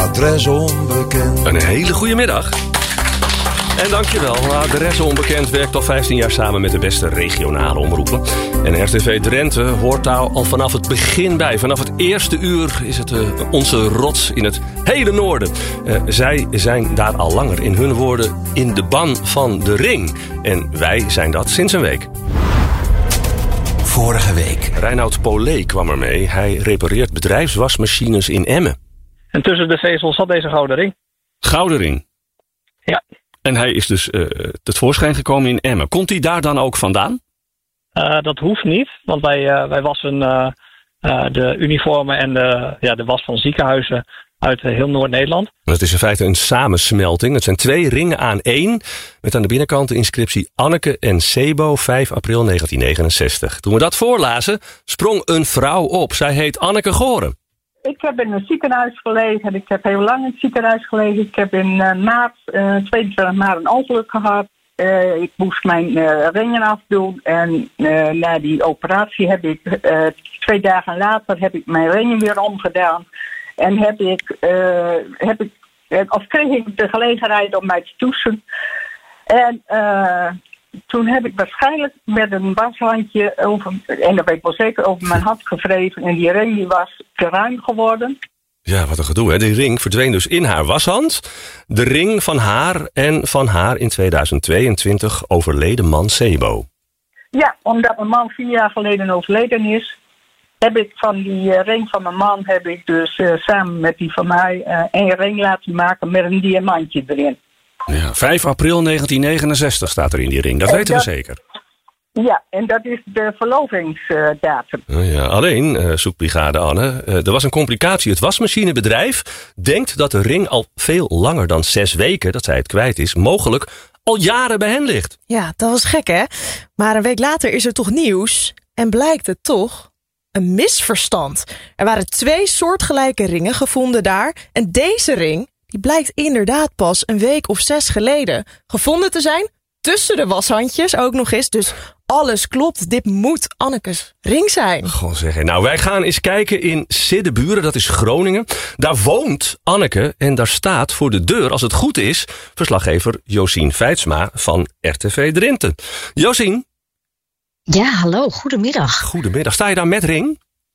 Adres onbekend. Een hele goede middag. En dankjewel. Adres Onbekend werkt al 15 jaar samen met de beste regionale omroepen. En RTV Drenthe hoort daar al vanaf het begin bij. Vanaf het eerste uur is het onze rots in het hele noorden. Zij zijn daar al langer, in hun woorden, in de ban van de ring. En wij zijn dat sinds een week. Vorige week. Reinoud Polé kwam er mee. Hij repareert bedrijfswasmachines in Emmen. En tussen de vezels zat deze gouden ring. Gouden ring? Ja. En hij is dus tevoorschijn gekomen in Emmen. Komt hij daar dan ook vandaan? Dat hoeft niet, want wij wassen de uniformen en de was van ziekenhuizen uit heel Noord-Nederland. Het is in feite een samensmelting. Het zijn 2 ringen aan 1. Met aan de binnenkant de inscriptie Anneke en Sebo, 5 april 1969. Toen we dat voorlazen, sprong een vrouw op. Zij heet Anneke Goren. Ik heb in het ziekenhuis gelegen. Ik heb heel lang in het ziekenhuis gelegen. Ik heb in 22 maart een ongeluk gehad. Ik moest mijn ringen afdoen. En na die operatie heb ik 2 dagen later heb ik mijn ringen weer omgedaan. En kreeg ik de gelegenheid om mij te douchen. En toen heb ik waarschijnlijk met een washandje en dat weet ik wel zeker, over mijn hand gewreven. En die ring die was te ruim geworden. Ja, wat een gedoe, hè? Die ring verdween dus in haar washand. De ring van haar en van haar in 2022 overleden man Sebo. Ja, omdat mijn man 4 jaar geleden overleden is, heb ik van die ring van mijn man heb ik dus samen met die van mij 1 ring laten maken met een diamantje erin. Ja, 5 april 1969 staat er in die ring, dat weten we zeker. Ja, en dat is de verlovingsdatum. Ja, alleen, zoekbrigade Anne, er was een complicatie. Het wasmachinebedrijf denkt dat de ring al veel langer dan 6 weken, dat zij het kwijt is, mogelijk al jaren bij hen ligt. Ja, dat was gek, hè? Maar een week later is er toch nieuws en blijkt het toch een misverstand. Er waren 2 soortgelijke ringen gevonden daar en deze ring die blijkt inderdaad pas een week of 6 geleden gevonden te zijn. Tussen de washandjes ook nog eens. Dus alles klopt. Dit moet Annekes ring zijn. Goh zeg. Nou, wij gaan eens kijken in Siddeburen. Dat is Groningen. Daar woont Anneke. En daar staat voor de deur, als het goed is, verslaggever Josien Feitsma van RTV Drenthe. Josien. Ja, hallo. Goedemiddag. Goedemiddag. Sta je daar met ring?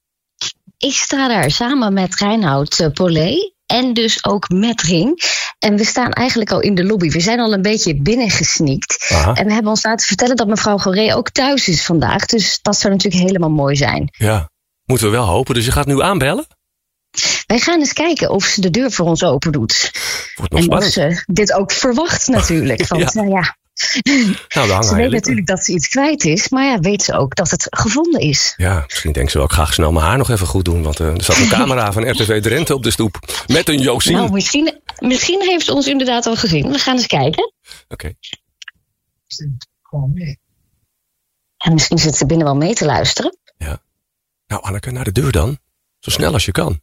Ik sta daar samen met Reinoud Polé. En dus ook met ring. En we staan eigenlijk al in de lobby. We zijn al een beetje binnengesneakt. Aha. En we hebben ons laten vertellen dat mevrouw Goré ook thuis is vandaag. Dus dat zou natuurlijk helemaal mooi zijn. Ja, moeten we wel hopen. Dus je gaat nu aanbellen? Wij gaan eens kijken of ze de deur voor ons open doet. Wordt nog en spannend. of ze dit ook verwacht natuurlijk. Want Ja. Nou, ze weet natuurlijk dat ze iets kwijt is. Maar ja, weet ze ook dat het gevonden is. Ja, misschien denkt ze wel, ik ga snel mijn haar nog even goed doen. Want er zat een camera van RTV Drenthe op de stoep. Met een Josien. Nou, misschien heeft ze ons inderdaad al gezien. We gaan eens kijken. Oké. Gewoon mee. En misschien zit ze binnen wel mee te luisteren. Ja. Nou, Anneke, naar de deur dan. Zo snel als je kan.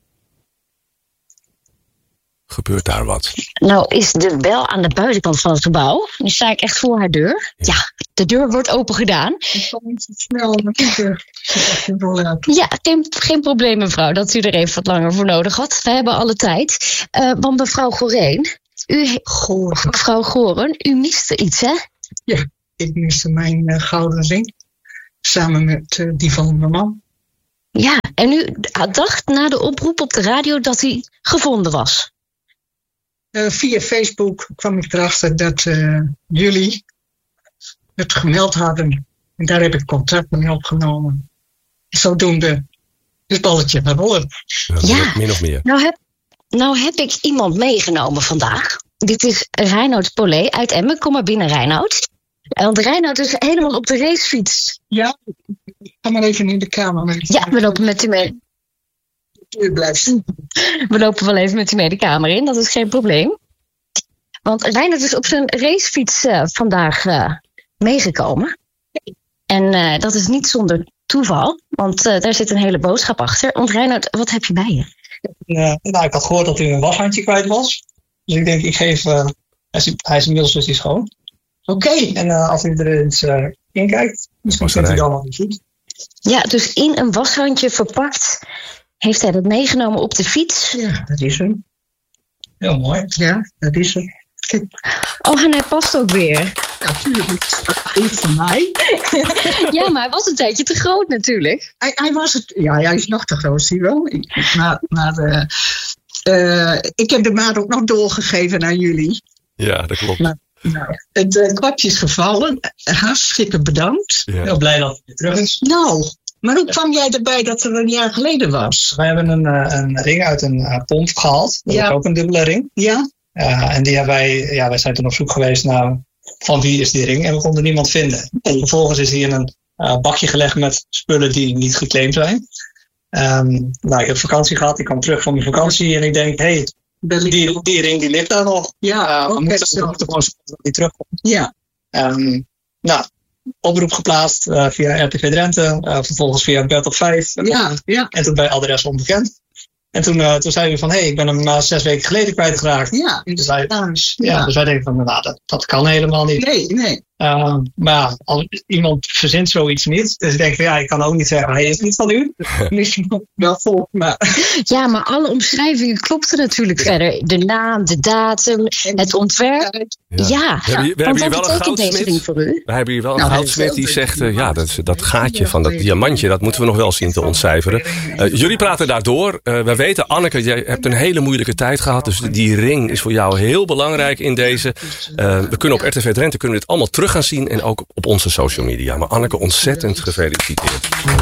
Gebeurt daar wat? Nou is de bel aan de buitenkant van het gebouw. Nu sta ik echt voor haar deur. Ja, de deur wordt open gedaan. Ja, geen probleem mevrouw, dat u er even wat langer voor nodig had. We hebben alle tijd. Want mevrouw Goreen, mevrouw Goren, u miste iets, hè? Ja, ik miste mijn gouden ring. Samen met die van mijn man. Ja, en u dacht na de oproep op de radio dat hij gevonden was. Via Facebook kwam ik erachter dat jullie het gemeld hadden. En daar heb ik contact mee opgenomen. Zodoende is het balletje gaan rollen. Ja, min of meer. Nou heb ik iemand meegenomen vandaag. Dit is Reinoud Polé uit Emmen. Kom maar binnen, Reinoud. Want Reinoud is helemaal op de racefiets. Ja, ga maar even in de kamer. Ja, we lopen met u mee. U blijft. We lopen wel even met u mee de kamer in, dat is geen probleem. Want Reinoud is op zijn racefiets vandaag meegekomen. En dat is niet zonder toeval, want daar zit een hele boodschap achter. Want Reinoud, wat heb je bij je? Nou, ik had gehoord dat u een washandje kwijt was. Dus ik denk, ik geef... hij is inmiddels dus schoon. Oké. En als u er eens in kijkt, misschien vindt u dan nog iets goed. Ja, dus in een washandje verpakt heeft hij dat meegenomen op de fiets. Ja, dat is hem. Heel mooi. Ja, dat is het. Oh, en hij past ook weer. Natuurlijk. Niet van mij. Ja, maar hij was een tijdje te groot natuurlijk. Hij was het. Ja, hij is nog te groot, zie je wel. Ik heb de maat ook nog doorgegeven aan jullie. Ja, dat klopt. Nou, het kwartje is gevallen. Hartstikke bedankt. Ja. Heel blij dat het weer terug is. Nou, maar hoe kwam jij erbij dat er een jaar geleden was? Wij hebben een ring uit een pomp gehaald. Dat is ook een dubbele ring. Ja? En die hebben wij zijn toen op zoek geweest naar van wie is die ring. En we konden niemand vinden. En vervolgens is die in een bakje gelegd met spullen die niet geclaimd zijn. Ik heb vakantie gehad. Ik kwam terug van mijn vakantie en ik denk, die ring die ligt daar nog. Ja, we moeten gewoon zorgen dat die terugkomt. Ja. Oproep geplaatst via RTV Drenthe. Vervolgens via Battle 5. Ja. En toen bij adres onbekend. En toen zeiden we van, ik ben hem 6 weken geleden kwijtgeraakt. Ja, dus wij denken van, dat kan helemaal niet. Nee. Maar als iemand verzint zoiets niet. Dus ik denk van, ik kan ook niet zeggen, hij is niet van u. Misschien wel volk, maar... Ja, maar alle omschrijvingen klopten natuurlijk verder. De naam, de datum, het ontwerp. Ja, we hebben hier wel een goudsmid. We hebben hier wel een goudsmid die zegt, dat gaatje van dat diamantje, dat moeten we nog wel zien te ontcijferen. Jullie praten daardoor. We weten, Anneke, jij hebt een hele moeilijke tijd gehad. Dus die ring is voor jou heel belangrijk in deze. We kunnen op RTV Drenthe dit allemaal terug gaan zien en ook op onze social media. Maar Anneke, ontzettend gefeliciteerd.